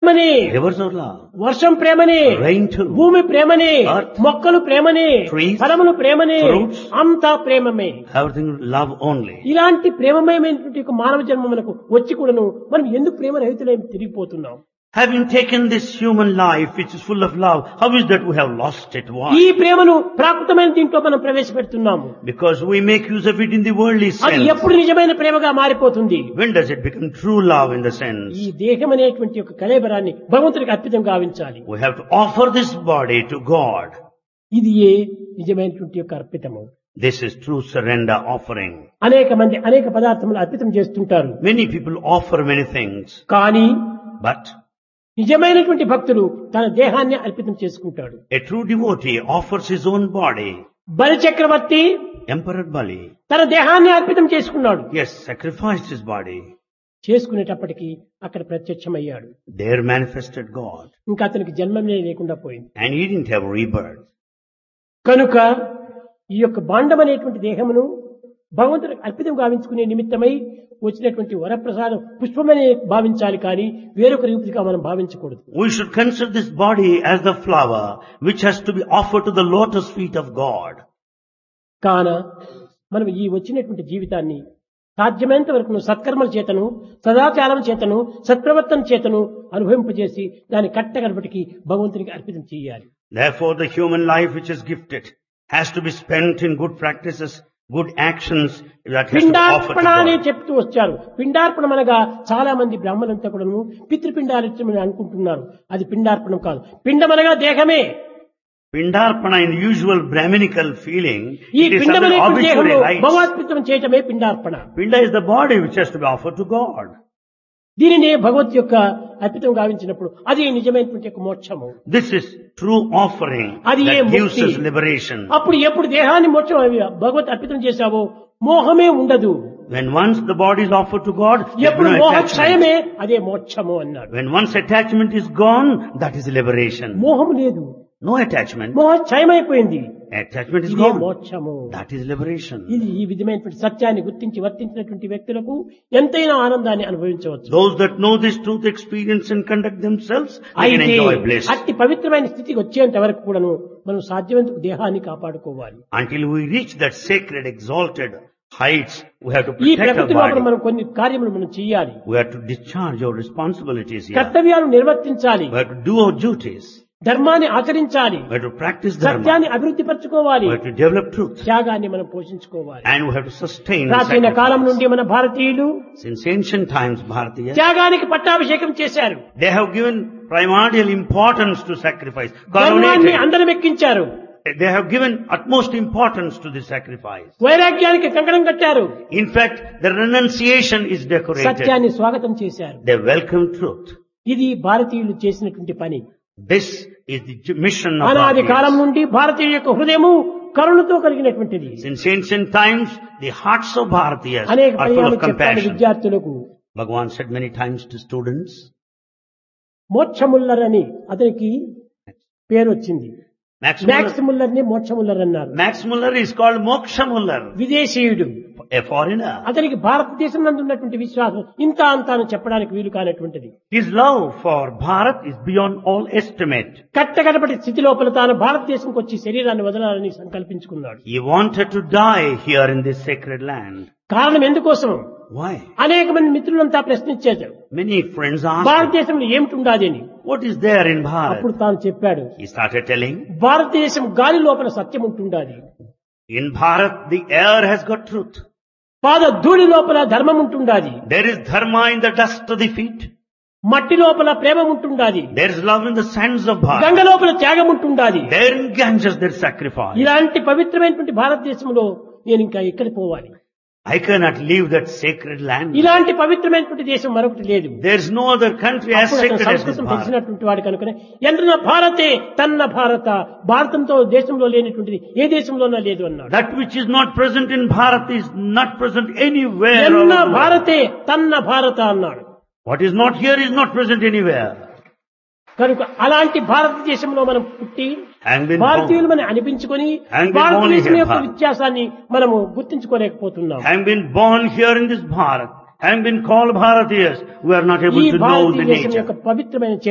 ప్రేమని, Rivers of love. వర్షం ప్రేమని, Rain too. భూమి ప్రేమని, Earth. మొక్కలు ప్రేమని, Trees. ఫలములు ప్రేమని, Fruits. అంతా ప్రేమమే. Everything love only. ఇలాంటి ప్రేమమయమైనటువంటి ఒక మానవ జన్మ మనకు వచ్చి కూడాను మనం ఎందుకు ప్రేమ రహితులై తిరిగిపోతున్నాం? Having taken this human life which is full of love, how is that we have lost it? ఈ Why? ప్రేమను ప్రాకృతమైన దీంట్లో మనం ప్రవేశపెడుతున్నాము. Because we make use of it in the worldly అది sense. ఎప్పుడు నిజమైన ప్రేమగా మారిపోతుంది? When does it become true love in the sense? ఈ దేహం అనేటువంటి ఒక కళేబరాన్ని భగవంతుడికి అర్పితం గావించాలి. We have to offer this body to God. ఇది ఏ నిజమైనటువంటి యొక్క అర్పితము. This is true surrender offering. అనేక మంది అనేక పదార్థములు అర్పితం చేస్తుంటారు. Many people offer many things, కానీ but నిజమైనటువంటి భక్తుడు తన దేహాన్ని అర్పితం చేసుకుంటాడు. a true devotee offers his own body. బలి చక్రవర్తి Emperor Bali, తన దేహాన్ని అర్పితం చేసుకున్నాడు. yes, sacrificed his body. చేసుకునేటప్పటికి అక్కడ ప్రత్యక్షమయ్యాడు. There manifested God. ఇంకా అతనికి జన్మమే లేకుండా పోయింది. And he didn't have rebirth. కనుక ఈ యొక్క బాండం అనేటువంటి దేహమును భగవంతుడికి అర్పితం గావించుకునే నిమిత్తమై వచ్చినటువంటి వరప్రసాదం పుష్పమనే భావించాలి కానీ వేరొక రూపుగా మనం భావించకూడదు. We should consider this body as the flower which has to be offered to the lotus feet of God. కాన మనం ఈ వచ్చినటువంటి జీవితాన్ని సాధ్యమైనంత వరకు సత్కర్మల చేతను, సదాచారం చేతను, సత్ప్రవర్తన చేతను అనుభవింపజేసి దాన్ని కట్టగడపటికి భగవంతునికి అర్పితం చేయాలి. Therefore, the human life which is gifted has to be spent in good practices, good actions that has to be offered to పిండార్పణ అని God. చెప్తూ వచ్చారు. పిండార్పణం అనగా చాలా మంది బ్రాహ్మణులంతా కూడాను పితృపిండార్పణ అనుకుంటున్నారు. అది పిండార్పణం కాదు. పిండమనగా దేహమే. Pindarpana in the usual Brahminical feeling, ఈ it is పిండం some అనేటువంటి arbitrary దేహంలో rites. భగవద్గీతం చేయటమే పిండార్పణ. Pinda is the body which has to be offered to God. దీనినే భగవత్ యొక్క అర్పితం గావించినప్పుడు అది నిజమైనటువంటి యొక్క మోక్షము. This is true offering అది ఏ that gives ముక్తి. us liberation. అప్పుడు ఎప్పుడు దేహాన్ని మోక్షం భగవత్ అర్పితం చేశావో మోహమే ఉండదు. When once the body is offered to God, there is ఎప్పుడు no మోహ attachment. క్షయమే అదే మోక్షము అన్నాడు. When once attachment is gone, that is liberation. మోహం లేదు, No attachment. మోహ క్షయమైపోయింది. Attachment is ఇదే gone. మోక్షము. That is liberation. ఇది ఈ విధమైనటువంటి సత్యాన్ని గుర్తించి వర్తించినటువంటి వ్యక్తులకు ఎంతైనా ఆనందాన్ని అనుభవించవచ్చు. Those that know this truth, experience and conduct themselves, they can అయితే enjoy bliss. అట్టి పవిత్రమైన స్థితికి వచ్చేంత వరకు కూడాను మనం సాధ్యమైనంత దేహాన్ని కాపాడుకోవాలి. Until we reach that sacred, exalted heights, we have to ఈ protect our ప్రకృతి లోపల body. మనం కొన్ని కార్యములు మనం చేయాలి. We have to discharge our responsibilities here. కర్తవ్యాలు నిర్వర్తించాలి. We have to do our duties. ధర్మాన్ని ఆచరించాలి. We have to practice dharma. సత్యాన్ని అభివృద్ధి పరచుకోవాలి. We have to develop truth. త్యాగాన్ని మనం పోషించుకోవాలి. And we have to sustain ప్రాచీన కాలం sacrifice. నుండి మన భారతీయులు Since ancient times, Bharatiya, త్యాగానికి పట్టాభిషేకం చేశారు. they have given primordial importance to sacrifice. ధర్మాన్ని Coronated. అందరం ఎక్కించారు. They have given utmost importance to this sacrifice. వైరాగ్యానికి కంకణం కట్టారు. In fact, the renunciation is decorated. సత్యాన్ని స్వాగతం చేశారు. They welcome truth. ఇది భారతీయులు చేసినటువంటి పని. This is the mission of అనాది కాలం Bharatiya. నుండి భారతీయుల యొక్క హృదయము కరుణతో కలిగినటువంటిది. Since ancient times, the hearts of Bharatiyas అనేక are full పర్యాలు of చెప్పాలి compassion. విద్యార్థులకు. Bhagavan said many times to students, మోక్షముల్లర్ అని అతనికి పేరు వచ్చింది. Max మ్యాక్స్ Muller, ముల్లర్ ని మోక్షముల్లర్ అన్నారు. Max Muller is called Moksha Muller, విదేశీయుడు. a foreigner. అతనికి భారతదేశం నందు ఉన్నటువంటి విశ్వాసం ఇంత అంతాను చెప్పడానికి వీలు కానటువంటిది. His love for Bharat is beyond all estimate. కట్టగడపటి స్థితి లోపల తాను భారతదేశంకి వచ్చి శరీరాన్ని వదలాలని సంకల్పించుకున్నాడు. He wanted to die here in this sacred land. కారణం ఎందుకోసం? Why? అనేక మంది మిత్రులంతా ప్రశ్నించారు, Many friends asked him, భారతదేశంలో ఏమిటి ఉండాలి అని. what is there in అప్పుడు Bharat? తాను చెప్పాడు, He started telling, భారతదేశం గాలి లోపల సత్యం ఉంటుండాలి, in Bharat the air has got truth. పాద ధూళి లోపల ధర్మం ఉంటుండాలి, There is dharma in the dust of the feet. మట్టి లోపల ప్రేమ ఉంటుండాలి, There is love in the sands of Bharat. Ganga లోపల త్యాగం ఉంటుండాలి. There in Ganges there is sacrifice. ఇలాంటి పవిత్రమైనటువంటి భారతదేశంలో నేను ఇంకా ఎక్కడ పోవాలి? I cannot leave that sacred land. ఇలాంటి పవిత్రమైనటువంటి దేశం మరొకటి లేదు. There is no other country as అప్పుడు అతను sacred as this సంస్కృతం Bharat. తెలిసినటువంటి వాడు కనుకనే ఎంతన భారతే తన్న భారత, భారతంతో దేశంలో లేనటువంటిది ఏ దేశంలోనా లేదు అన్నాడు. That which is not present in Bharat is not present anywhere. all ఎన్న over the world. భారతే తన్న భారత అన్నాడు. What is not here is not present anywhere. కనుక అలాంటి భారతదేశంలో మనం పుట్టి Having been భారతీయులు born, మనం అనిపించుకొని And been born భారతదేశం here, యొక్క Bharat. వ్యత్యాసాన్ని మనము గుర్తించుకోలేకపోతున్నాం. having been born here in this Bharat, having been called Bharatiyas, we are not able ఈ to know the భారతదేశం nature. యొక్క పవిత్రమైన